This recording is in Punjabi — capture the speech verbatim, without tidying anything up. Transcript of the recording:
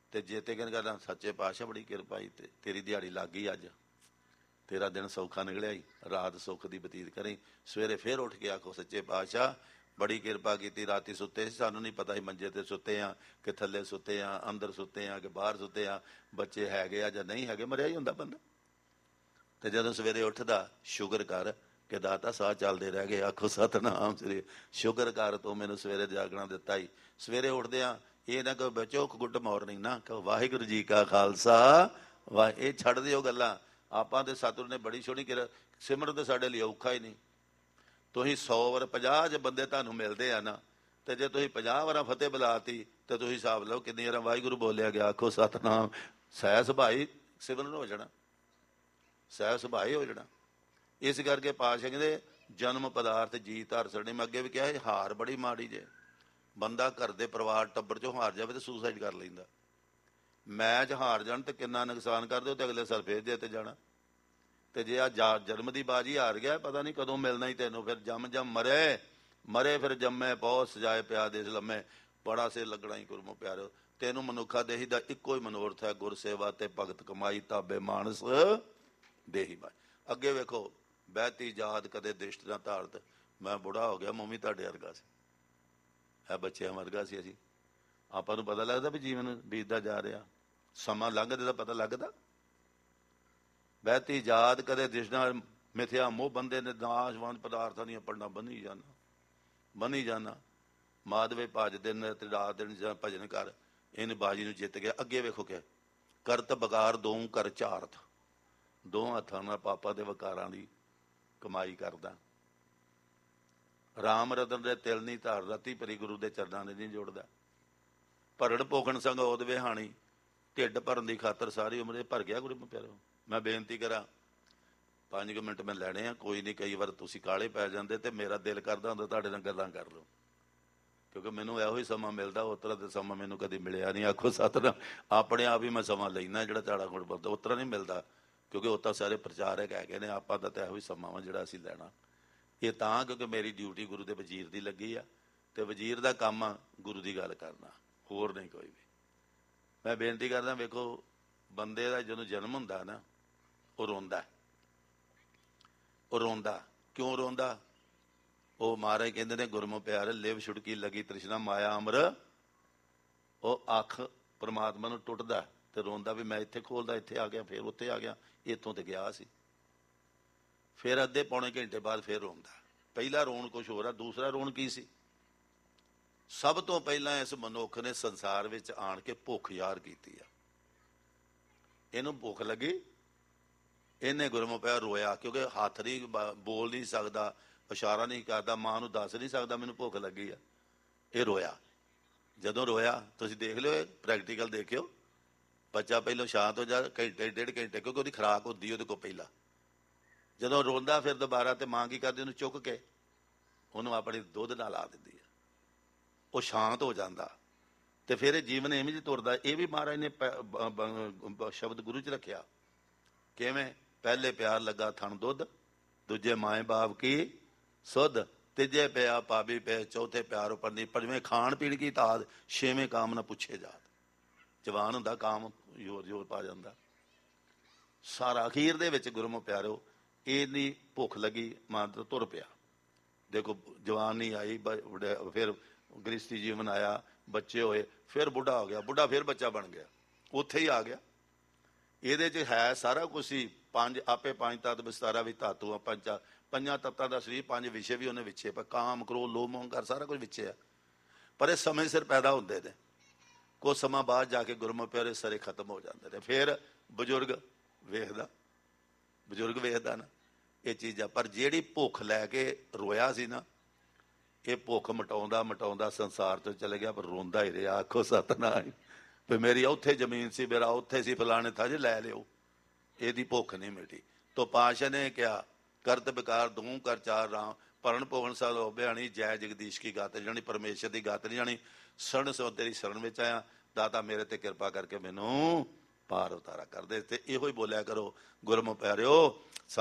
ਤੇ ਜੇ ਤੇ ਕਹਿੰਦਾ ਕਰਦਾ ਸੱਚੇ ਪਾਤਸ਼ਾਹ ਬੜੀ ਕਿਰਪਾ ਈ, ਤੇ ਤੇਰੀ ਦਿਹਾੜੀ ਲੱਗ ਗਈ, ਅੱਜ ਤੇਰਾ ਦਿਨ ਸੌਖਾ ਨਿਕਲਿਆ ਈ, ਰਾਤ ਸੁੱਖ ਦੀ ਬਤੀਤ ਕਰੀ, ਸਵੇਰੇ ਫਿਰ ਉੱਠ ਕੇ ਆਖੋ ਸੱਚੇ ਪਾਤਸ਼ਾਹ ਬੜੀ ਕਿਰਪਾ ਕੀਤੀ, ਰਾਤੀ ਸੁੱਤੇ ਸੀ, ਸਾਨੂੰ ਨਹੀਂ ਪਤਾ ਸੀ ਮੰਜੇ ਤੇ ਸੁੱਤੇ ਆ ਕਿ ਥੱਲੇ ਸੁੱਤੇ ਆ, ਅੰਦਰ ਸੁੱਤੇ ਆ ਕਿ ਬਾਹਰ ਸੁੱਤੇ ਆ, ਬੱਚੇ ਹੈਗੇ ਆ ਜਾਂ ਨਹੀਂ ਹੈਗੇ, ਮਰਿਆ ਹੀ ਹੁੰਦਾ ਬੰਦਾ। ਤੇ ਜਦੋਂ ਸਵੇਰੇ ਉੱਠਦਾ ਸ਼ੁਕਰ ਕਰ ਕਿ ਦਾਤਾ ਸਾਹ ਚੱਲਦੇ ਰਹਿ ਗਏ, ਆਖੋ ਸਤਿਨਾਮ ਸ੍ਰੀ, ਸ਼ੁਕਰ ਕਰ ਤੂੰ ਮੈਨੂੰ ਸਵੇਰੇ ਜਾਗਣਾ ਦਿੱਤਾ ਹੀ। ਸਵੇਰੇ ਉੱਠਦੇ ਆ ਇਹ ਨਾ ਕਹੋ ਬੱਚੋ ਗੁੱਡ ਮਾਰਨਿੰਗ, ਨਾ ਕਹੋ ਵਾਹਿਗੁਰੂ ਜੀ ਕਾ ਖਾਲਸਾ ਵਾਹ, ਇਹ ਛੱਡ ਦਿਓ ਗੱਲਾਂ। ਆਪਾਂ ਤੇ ਸਤਿਗੁਰੂ ਨੇ ਬੜੀ ਸੋਹਣੀ ਕਿਰ ਸਿਮਰਨ ਤੇ ਸਾਡੇ ਲਈ ਔਖਾ ਹੀ ਨਹੀਂ। ਤੁਸੀਂ ਸੌ ਵਾਰ ਪੰਜਾਹ ਜੇ ਬੰਦੇ ਤੁਹਾਨੂੰ ਮਿਲਦੇ ਆ ਨਾ, ਤੇ ਜੇ ਤੁਸੀਂ ਪੰਜਾਹ ਵਾਰਾਂ ਫਤਿਹ ਬੁਲਾਤੀ ਤੇ ਤੁਸੀਂ ਹਿਸਾਬ ਲਓ ਕਿੰਨੀ ਵਾਰ ਵਾਹਿਗੁਰੂ ਬੋਲਿਆ ਗਿਆ, ਆਖੋ ਸਤਿਨਾਮ। ਸਹਿ ਸੁਭਾਈ ਸਿਮਰਨ ਹੋ ਜਾਣਾ, ਸਹਿ ਸੁਭਾਈ ਹੋ ਜਾਣਾ। ਇਸ ਕਰਕੇ ਪਾਤਸ਼ਾਹ ਕਹਿੰਦੇ ਜਨਮ ਪਦਾਰਥ ਜੀ ਧਰ ਛੱਡਣੇ। ਮੈਂ ਅੱਗੇ ਵੀ ਕਿਹਾ ਇਹ ਹਾਰ ਬੜੀ ਮਾੜੀ ਜੇ, ਬੰਦਾ ਘਰ ਦੇ ਪਰਿਵਾਰ ਟੱਬਰ ਚੋਂ ਹਾਰ ਜਾਵੇ ਤੇ ਸੁਸਾਈਡ ਕਰ ਲੈਂਦਾ। ਮੈਚ ਹਾਰ ਜਾਣ ਤੇ ਕਿੰਨਾ ਨੁਕਸਾਨ ਕਰਦੇ ਹੋ, ਤੇ ਅਗਲੇ ਸਾਲ ਫੇਰ ਜੇ ਤੇ ਜਾਣਾ। ਤੇ ਜੇ ਆ ਜਾ ਜਨਮ ਦੀ ਬਾਜੀ ਹਾਰ ਗਿਆ, ਪਤਾ ਨਹੀਂ ਕਦੋਂ ਮਿਲਣਾ ਹੀ ਤੈਨੂੰ। ਫਿਰ ਜੰਮ ਜੰਮ ਮਰੇ ਮਰੇ ਫਿਰ ਜੰਮੇ ਬਹੁਤ ਸਜਾਏ ਪਿਆ ਦੇਸ ਲੰਮੇ, ਬੜਾ ਸੇ ਲੱਗਣਾ ਹੀ ਗੁਰਮੁ ਪਿਆਰਿਓ। ਤੈਨੂੰ ਮਨੁੱਖਾ ਦੇਹੀ ਦਾ ਇੱਕੋ ਹੀ ਮਨੋਰਥ ਹੈ, ਗੁਰ ਸੇਵਾ ਤੇ ਭਗਤ ਕਮਾਈ, ਤਾਬੇ ਮਾਨਸ ਦੇਹੀ ਬਾਈ। ਅੱਗੇ ਵੇਖੋ ਬਹਿਤੀ ਜਾਤ ਕਦੇ ਦਿਸ਼ਟ ਨਾ ਧਾਰਤ। ਮੈਂ ਬੁੜਾ ਹੋ ਗਿਆ, ਮੰਮੀ ਤੁਹਾਡੇ ਵਰਗਾ ਸੀ, ਹੈ ਬੱਚਿਆਂ ਵਰਗਾ ਸੀ ਅਸੀਂ। ਆਪਾਂ ਨੂੰ ਪਤਾ ਲੱਗਦਾ ਵੀ ਜੀਵਨ ਬੀਤਦਾ ਜਾ ਰਿਹਾ, ਸਮਾਂ ਲੰਘਦੇ ਦਾ ਪਤਾ ਲੱਗਦਾ। ਬਹਿਤੀ ਜਾਤ ਕਦੇ ਦਿਸ਼ਨਾ ਮਿਥਿਆ ਮੋਹ, ਬੰਦੇ ਨੇ ਨਾਸ਼ਵੰਤ ਪਦਾਰਥਾਂ ਦੀਆਂ ਪੜਨਾ ਬੰਨੀ ਜਾਣਾ ਬੰਨੀ ਜਾਣਾ। ਮਾਧਵੇ ਭਜ ਦਿਨ ਤੇ ਰਾਤ ਦਿਨ ਜਾਂ ਭਜਨ ਕਰ, ਇਹਨ ਬਾਜੀ ਨੂੰ ਜਿੱਤ ਗਿਆ। ਅੱਗੇ ਵੇਖੋ ਕਿ ਕਰਤ ਬਕਾਰ ਦੋ ਕਰ ਝਾਰਤ, ਦੋ ਹੱਥਾਂ ਨਾਲ ਪਾਪਾ ਦੇ ਵਕਾਰਾਂ ਦੀ ਕਮਾਈ ਕਰਦਾ। ਰਾਮ ਰਤਨ ਦੇ ਤਿਲ ਨਹੀਂ ਧਾਰ, ਰਤੀ ਭਰੀ ਗੁਰੂ ਦੇ ਚਰਨਾਂ ਨੇ ਨਹੀਂ ਜੋੜਦਾ। ਭਰੜ ਪੋਖਣ ਸੰਗ ਉਹਦ ਵਿਹਾਣੀ, ਢਿੱਡ ਭਰਨ ਦੀ ਖਾਤਰ ਸਾਰੀ ਉਮਰ ਭਰ ਗਿਆ ਗੁਰੂ ਪਿਆਰਿਓ। ਮੈਂ ਬੇਨਤੀ ਕਰਾਂ ਪੰਜ ਕੁ ਮਿੰਟ ਮੈਂ ਲੈਣੇ ਆ, ਕੋਈ ਨਹੀਂ ਕਈ ਵਾਰ ਤੁਸੀਂ ਕਾਹਲੇ ਪੈ ਜਾਂਦੇ ਤੇ ਮੇਰਾ ਦਿਲ ਕਰਦਾ ਹੁੰਦਾ ਤੁਹਾਡੇ ਨਾਲ ਗੱਲਾਂ ਕਰ ਲਓ, ਕਿਉਂਕਿ ਮੈਨੂੰ ਇਹੋ ਹੀ ਸਮਾਂ ਮਿਲਦਾ। ਉਸ ਤਰ੍ਹਾਂ ਦਾ ਸਮਾਂ ਮੈਨੂੰ ਕਦੇ ਮਿਲਿਆ ਨਹੀਂ, ਆਖੋ ਸਤਿਨਾਮ। ਆਪਣੇ ਆਪ ਹੀ ਮੈਂ ਸਮਾਂ ਲੈਣਾ ਜਿਹੜਾ ਝਾੜਾ ਗੁੜ ਬਲਦਾ, ਉਸ ਤਰ੍ਹਾਂ ਨਹੀਂ ਮਿਲਦਾ, ਕਿਉਂਕਿ ਉਹ ਤਾਂ ਸਾਰੇ ਪ੍ਰਚਾਰਕ ਹੈਗੇ ਨੇ। ਆਪਾਂ ਦਾ ਤਾਂ ਇਹੋ ਹੀ ਸਮਾਂ ਵਾ ਜਿਹੜਾ ਅਸੀਂ ਲੈਣਾ। ਇਹ ਤਾਂ ਕਿਉਂਕਿ ਮੇਰੀ ਡਿਊਟੀ ਗੁਰੂ ਦੇ ਵਜ਼ੀਰ ਦੀ ਲੱਗੀ ਆ, ਤੇ ਵਜ਼ੀਰ ਦਾ ਕੰਮ ਆ ਗੁਰੂ ਦੀ ਗੱਲ ਕਰਨਾ, ਹੋਰ ਨਹੀਂ ਕੋਈ ਵੀ। ਮੈਂ ਬੇਨਤੀ ਕਰਦਾ, ਵੇਖੋ ਬੰਦੇ ਦਾ ਜਦੋਂ ਜਨਮ ਹੁੰਦਾ ਨਾ, ਉਹ ਰੋਂਦਾ ਉਹ ਰੋਂਦਾ ਕਿਉਂ ਰੋਂਦਾ? ਉਹ ਮਹਾਰਾਜ ਕਹਿੰਦੇ ਨੇ ਗੁਰਮੁ ਪਿਆਰ ਲਿਵ ਛੁਟਕੀ ਲੱਗੀ ਤ੍ਰਿਸ਼ਨਾ ਮਾਇਆ ਅਮਰ, ਉਹ ਅੱਖ ਪਰਮਾਤਮਾ ਨੂੰ ਟੁੱਟਦਾ ਤੇ ਰੋਂਦਾ ਵੀ ਮੈਂ ਇੱਥੇ ਖੋਲਦਾ, ਇੱਥੇ ਆ ਗਿਆ, ਫਿਰ ਉੱਥੇ ਆ ਗਿਆ, ਇੱਥੋਂ ਤੇ ਗਿਆ ਸੀ। ਫਿਰ ਅੱਧੇ ਪੌਣੇ ਘੰਟੇ ਬਾਅਦ ਫਿਰ ਰੋਂਦਾ। ਪਹਿਲਾ ਰੋਣ ਕੁਛ ਹੋਰ ਆ, ਦੂਸਰਾ ਰੋਣ ਕੀ ਸੀ? ਸਭ ਤੋਂ ਪਹਿਲਾਂ ਇਸ ਮਨੁੱਖ ਨੇ ਸੰਸਾਰ ਵਿੱਚ ਆਣ ਕੇ ਭੁੱਖ ਜ਼ਾਹਰ ਕੀਤੀ ਆ। ਇਹਨੂੰ ਭੁੱਖ ਲੱਗੀ, ਇਹਨੇ ਗੁਰਮੁ ਪਿਆਰ ਰੋਇਆ, ਕਿਉਂਕਿ ਹੱਥ ਨਹੀਂ ਬੋਲ ਨਹੀਂ ਸਕਦਾ, ਇਸ਼ਾਰਾ ਨਹੀਂ ਕਰਦਾ, ਮਾਂ ਨੂੰ ਦੱਸ ਨਹੀਂ ਸਕਦਾ ਮੈਨੂੰ ਭੁੱਖ ਲੱਗੀ ਆ। ਇਹ ਰੋਇਆ। ਜਦੋਂ ਰੋਇਆ ਤੁਸੀਂ ਦੇਖ ਲਿਓ, ਪ੍ਰੈਕਟੀਕਲ ਦੇਖਿਓ, ਬੱਚਾ ਪਹਿਲਾਂ ਸ਼ਾਂਤ ਹੋ ਜਾ ਘੰਟੇ ਡੇਢ ਘੰਟੇ, ਕਿਉਂਕਿ ਉਹਦੀ ਖੁਰਾਕ ਹੁੰਦੀ ਉਹਦੇ ਕੋਲ ਪਹਿਲਾਂ। ਜਦੋਂ ਰੋਂਦਾ ਫਿਰ ਦੁਬਾਰਾ, ਤੇ ਮਾਂ ਕੀ ਕਰਦੀ? ਉਹਨੂੰ ਚੁੱਕ ਕੇ ਉਹਨੂੰ ਆਪਣੇ ਦੁੱਧ ਨਾਲ ਲਾ ਦਿੰਦੀ ਆ, ਉਹ ਸ਼ਾਂਤ ਹੋ ਜਾਂਦਾ। ਤੇ ਫਿਰ ਇਹ ਜੀਵਨ ਇਵੇਂ ਜੀ ਤੁਰਦਾ। ਇਹ ਵੀ ਮਹਾਰਾਜ ਨੇ ਸ਼ਬਦ ਗੁਰੂ 'ਚ ਰੱਖਿਆ। ਕਿਵੇਂ? ਪਹਿਲੇ ਪਿਆਰ ਲੱਗਾ ਥਣ ਦੁੱਧ, ਦੂਜੇ ਮਾਏ ਬਾਪ ਕੀ ਸੁਧ, ਤੀਜੇ ਪਿਆ ਪਾਬੀ ਪੈ, ਚੌਥੇ ਪਿਆਰ ਉਪਰਨੀ, ਪੰਜਵੇਂ ਖਾਣ ਪੀਣ ਕੀ ਤਾਦ, ਛੇਵੇਂ ਕਾਮ ਨਾ ਪੁੱਛੇ ਜਾਤ। ਜਵਾਨ ਹੁੰਦਾ ਕਾਮ ਜ਼ੋਰ ਜ਼ੋਰ ਪਾ ਜਾਂਦਾ ਸਾਰਾ। ਅਖੀਰ ਦੇ ਵਿੱਚ ਗੁਰਮੁ ਪਿਆਰਿਓ ਇਹਨੀ ਭੁੱਖ ਲੱਗੀ, ਮਾਂ ਤੋਂ ਤੁਰ ਪਿਆ। ਦੇਖੋ ਜਵਾਨੀ ਆਈ, ਫਿਰ ਗ੍ਰਸਤੀ ਜੀਵਨ ਆਇਆ, ਬੱਚੇ ਹੋਏ, ਫਿਰ ਬੁੱਢਾ ਹੋ ਗਿਆ, ਬੁੱਢਾ ਫਿਰ ਬੱਚਾ ਬਣ ਗਿਆ, ਉੱਥੇ ਹੀ ਆ ਗਿਆ। ਇਹਦੇ 'ਚ ਹੈ ਸਾਰਾ ਕੁਛ ਸੀ। ਪੰਜ ਆਪੇ ਪੰਜ ਤੱਤ ਵਿਸਤਾਰਾ ਵੀ ਧਾਤੂ ਆ, ਪੰਜਾ ਪੰਜਾਂ ਤੱਤਾਂ ਦਾ ਸਰੀਰ, ਪੰਜ ਵਿਸ਼ੇ ਵੀ ਉਹਨੇ ਵਿੱਚੇ, ਪਰ ਕਾਮ ਕ੍ਰੋਧ ਲੋਭ ਮੋਹ ਅਹੰਕਾਰ ਸਾਰਾ ਕੁਝ ਵਿੱਚੇ ਆ। ਪਰ ਇਹ ਸਮੇਂ ਸਿਰ ਪੈਦਾ ਹੁੰਦੇ ਨੇ, ਕੁਛ ਸਮਾਂ ਬਾਅਦ ਜਾ ਕੇ ਗੁਰਮੁ ਪਿਆਰੇ ਸਾਰੇ ਖਤਮ ਹੋ ਜਾਂਦੇ ਨੇ। ਫਿਰ ਬਜ਼ੁਰਗ ਵੇਖਦਾ ਬਜ਼ੁਰਗ ਵੇਖਦਾ ਨਾ ਇਹ ਚੀਜ਼ਾਂ। ਪਰ ਜਿਹੜੀ ਭੁੱਖ ਲੈ ਕੇ ਰੋਇਆ ਸੀ ਨਾ, ਇਹ ਭੁੱਖ ਮਿਟਾਉਂਦਾ ਮਿਟਾਉਂਦਾ ਸੰਸਾਰ ਤੋਂ ਚਲੇ ਗਿਆ, ਪਰ ਰੋਂਦਾ ਹੀ ਰਿਹਾ। ਆਖੋ ਸਤਿਨਾਮ। ਵੀ ਮੇਰੀ ਉੱਥੇ ਜ਼ਮੀਨ ਸੀ, ਮੇਰਾ ਉੱਥੇ ਸੀ, ਫਲਾਣੇ ਥਾਂ 'ਚ ਲੈ ਲਿਓ, ਇਹਦੀ ਭੁੱਖ ਨਹੀਂ ਮਿਟੀ। ਤੋ ਪਾਤਸ਼ਾਹ ਨੇ ਕਿਹਾ ਕਰਤ ਵਿਕਾਰ ਦੂੰ ਕਰ ਚਾਰ ਰਾਮ, ਭਰਨ ਪੋਖਣ ਸਾਧ ਹੋ ਬਿਆਣੀ, ਜੈ ਜਗਦੀਸ਼ ਕੀ ਗਾਤ ਜਾਣੀ, ਪਰਮੇਸ਼ਰ ਦੀ ਗਾਤ ਨਹੀਂ ਜਾਣੀ। ਸ਼ਰਨ ਸੋ ਤੇਰੀ ਸ਼ਰਨ ਵਿੱਚ ਆਇਆ, ਦਾਤਾ ਮੇਰੇ ਤੇ ਕਿਰਪਾ ਕਰਕੇ ਮੈਨੂੰ ਪਾਰ ਉਤਾਰਾ ਕਰਦੇ। ਤੇ ਇਹੋ ਹੀ ਬੋਲਿਆ ਕਰੋ ਗੁਰਮੁ ਪਿਆਰਿਓ।